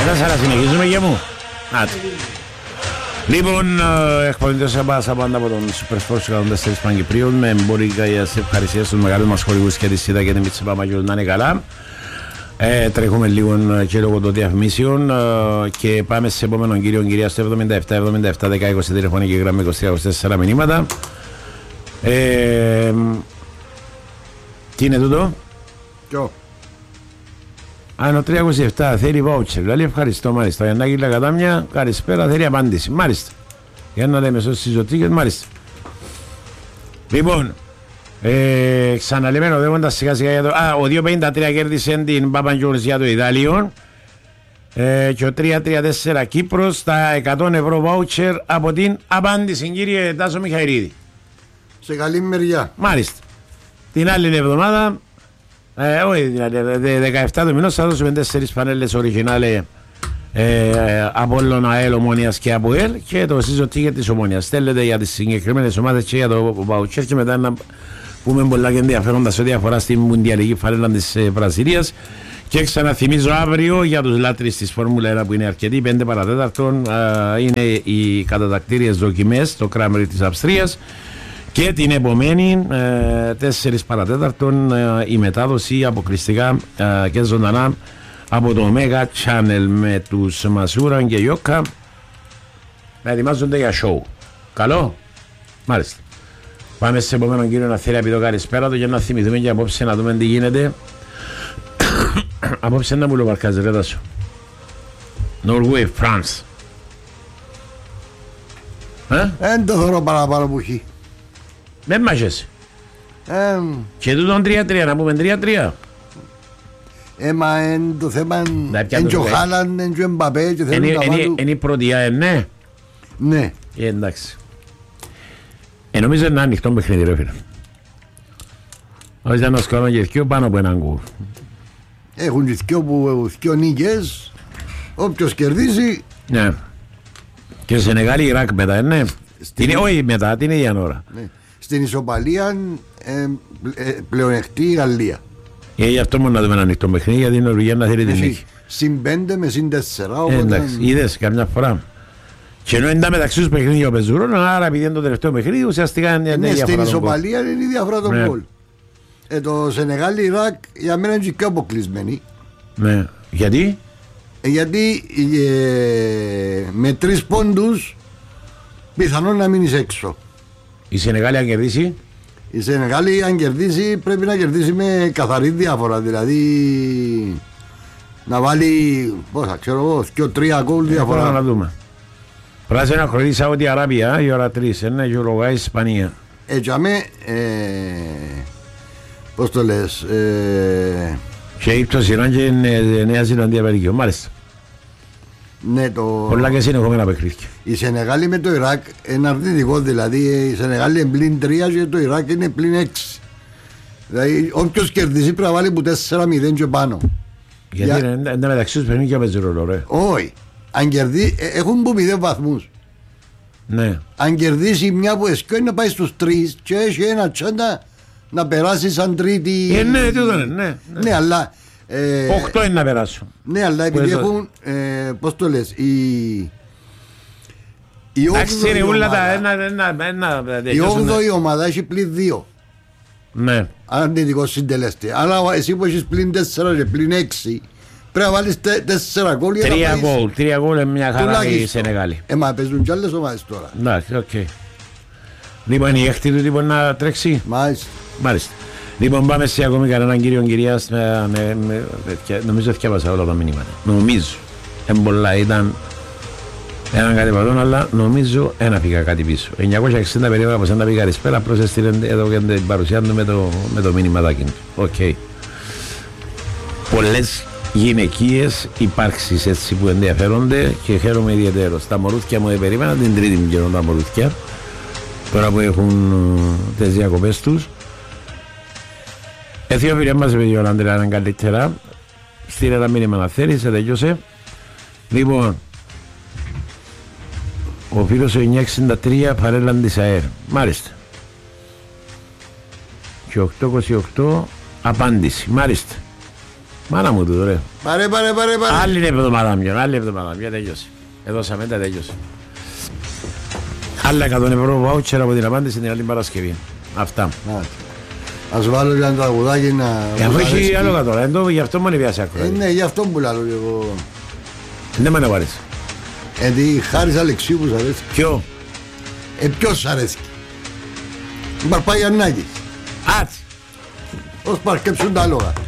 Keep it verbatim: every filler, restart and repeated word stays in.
σας, αλλά συνεχίζουμε για μου. Άτε. Λοιπόν, εκπονητές εμπάσα πάντα από τον Super Sports εκατόν τέσσερα Παγκυπρίων με εμπόρικα σε ευχαριστίες στους μεγάλους μας χορηγούς και τη ΣΥΔΑ και την Μίτση Παπαγιώτη να είναι καλά. Ε, τρέχουμε λίγο και λόγω των διαφημίσεων ε, και πάμε σε επόμενον κύριο κυρία στο εβδομήντα επτά εβδομήντα επτά δέκα είκοσι τηλεφωνική γραμμή είκοσι τρία είκοσι τέσσερα μηνύματα. Ε, τι είναι τούτο? Ποιο? Α, είναι ο τριακόσια είκοσι επτά, θέλει βάουτσερ. Δηλαδή ευχαριστώ, μάλιστα. Για να γύρω κατάμια, καλησπέρα, θέλει απάντηση. Μάλιστα. Για να λέμε σώσεις ζωτήκες, μάλιστα. Λοιπόν, ε, ξαναλέμε οδεύοντας σιγά σιγά για το... Α, ο δύο πενήντα τρία κέρδισε την Παπαγιώργης για το Ιταλείο. Ε, και ο τριακόσια τριάντα τέσσερα Κύπρος, τα εκατό ευρώ βάουτσερ από την απάντηση, κύριε Τάσο Μιχαηλίδη. Σε καλή μεριά. Μάλιστα. Την άλλη εβδομάδα... Ε, όχι, δηλαδή, δεκαεπτά του μηνός θα δώσουμε τέσσερις πανέλες οριγινάλε ε, Απόλλων, ΑΕΛ, Ομόνιας και ΑΠΟΕΛ και το σύζο τίγερ της Ομόνιας. Στέλνετε για τις συγκεκριμένες ομάδες και για το βάουτσερ και μετά να πούμε πολλά και ενδιαφέροντα σε ό,τι αφορά στην Μουντιαλική φανέλα της ε, Βραζιλίας. Και ξαναθυμίζω αύριο για τους λάτρεις της Φόρμουλα ένα που είναι αρκετοί, πέντε παρατέταρτον, ε, είναι οι κατατακτήριες δοκιμές στο Κράμερι της Αυστρίας. Και την επομένη, ε, τέσσερις παρατέταρτον, ε, η μετάδοση αποκλειστικά ε, και ζωντανά από το Mega Channel με τους Μασούραν και Ιόκα να ετοιμάζονται για show. Καλό? Μάλιστα. Πάμε σε επόμενο κύριο να θέλει να πει το καλησπέρα του για να θυμηθούμε και απόψε να δούμε τι γίνεται. Απόψε να μου lo παρκάζει ρε Τάσο. Norway, France. Εν το θωρώ παραπάνω που έχει. Δεν μάχεσαι. Ε, Και τούτον τρία τρία, να πούμε τρία τρία. ε, μα εν το θέμα εν και ο Χάλαν, εν και ο Εμπαπέ και θέλουν να βάλουν. Είναι η πρωτιά, ε, ναι. Ναι. Ε, εντάξει. Ε, νομίζω είναι ανοιχτό παιχνίδι ρε φίλε. Όχι να σκορώνουν και δυο πάνω από έναν γκολ. Έχουν και δυο που δυο νίκες. Όποιος κερδίσει. Ναι. Και σε Νεγάλη Ιράκ μετά, ε, ναι. Στην... Είναι, όχι μετά, την ίδια ώρα. Ναι. Στην ισοπαλία ε, ε, πλεονεκτεί η Γαλλία. Ε, γι' αυτό μόνο να δούμε ένα ανοιχτό παιχνίδι, γιατί η Νορβηγία να θέλει την νίκη. Συν πέντε με συν τέσσερα. Ε, εντάξει, είδες καμιά φορά. Και ενώ είναι τα μεταξύ τους παιχνίδια ο Πεζουρών, άρα επειδή είναι το τελευταίο παιχνίδι, ουσιαστικά είναι η ναι, διαφορά. στην ισοπαλία είναι η διαφορά των γκολ. Ε, το Σενεγάλη Ιράκ για μένα είναι και πιο αποκλεισμένη. Ναι. Γιατί? Ε, γιατί ε, με τρεις πόντους πιθανόν να μείνεις έξω. Η Σενεγάλη αν κερδίσει. Η Σενεγάλη αν κερδίσει πρέπει να κερδίσει με καθαρή διάφορα. Δηλαδή να βάλει πόσα ξέρω εγώ, δύο τρία γκολ διαφορά. Μπορούμε να δούμε. Πράσι να χωρίσει Σαουδική Αράβια η ώρα τρεις, ένα και Ουρουγουάη Ισπανία. Έτσι αμέ ε, πώς το λες ε, και ύπτος Ιράν και Νέα Ζηλανδία Βελγίο. Μάλιστα. Ναι, το... πολλά και συνεχόμενα παιχνίδια. Η Σενεγάλη με το Ιράκ είναι αρνητικό, δηλαδή η Σενεγάλη είναι πλην τρία και το Ιράκ είναι πλην έξι. Δηλαδή όποιος κερδίσει πρέπει να βάλει που τέσσερα μηδέν και πάνω. Γιατί είναι Για... μεταξύ τους παιχνίδια παίζει ρόλο ρε. Όχι, αν κερδίσει έχουν που μηδέν βαθμούς. Ναι. Αν κερδίσει μια που εσκόει να πάει στους τρεις και έχει ένα τσάντα να περάσει σαν τρίτη. Ε, ναι, τούτο είναι, ναι, ναι. Ναι, αλλά ε, οκτώ είναι να περάσω. ναι, αλλά επειδή έχουν ε, πώς το λες η η όγδοη ομάδα έχει πλην δύο. Ναι. Αρνητικός συντελέστη. Αλλά εσύ που έχεις πλην τέσσερα και πλην έξι πρέπει να βάλεις τέσσερα γκολ. Τρία γκολ. Τρία γκολ είναι μια χαρά η Σενεγάλη. Ε, μα παίζουν κι άλλες ομάδες τώρα. Εντάξει, οκ. Λοιπόν, η έκτη του λοιπόν να τρέξει. Μάλιστα. Μάλιστα. Λοιπόν, πάμε σε ακόμη κανέναν κύριο κυρίας. Νομίζω ότι διάβασα όλα τα μηνύματα. Νομίζω. Εμπολά ήταν έναν κατεβατόν, αλλά νομίζω ένα πήγα κάτι πίσω. εννιακόσια εξήντα περίπου από σένα πήγα καλησπέρα, απλώς έστειλε εδώ και την παρουσία του με το, με το μήνυματάκι του. Οκ. Okay. Πολλές γυναικείες υπάρξεις έτσι που ενδιαφέρονται και χαίρομαι ιδιαίτερος. Τα μωρούθια μου περίμενα την τρίτη μου καιρό τα μωρούθια, τώρα που έχουν τις διακοπές τους. Αιθιοφιλία μας είπε ο Αντρέα είναι καλύτερα. Στείλε ένα μήνυμα να θέλει, σε τελειώσε. Λοιπόν, ο φίλος ο εννιακόσια εξήντα τρία παρέλαν της ΑΕΡ. Μάλιστα. Και οκτώ είκοσι οκτώ απάντηση. Μάλιστα. Μάνα μου του, ρε. Πάρε, πάρε, πάρε, πάρε. Άλλη εβδομάδα μια, άλλη εβδομάδα μια, τέλειωσε. Εδώ σαν μετά τέλειωσε. Άλλα εκατό ευρώ βάουτσερ από την απάντηση την άλλη Παρασκευή. Αυτά. Ας βάλω για ένα τραγουδάκι να... Αφού έχει άλλο τώρα, γι' αυτό μόνο πιάσει άκουρα. Ε, ναι, γι' αυτό που λάλλω εγώ. Δεν με αναβάρεις. Γιατί Χάρης Αλεξίου που σ' αρέσει. Ποιο? Ε, ποιος σ' αρέσει. Μπαρπαγιαννάκης. Άτσι. Ως παρκέψουν τα λόγα.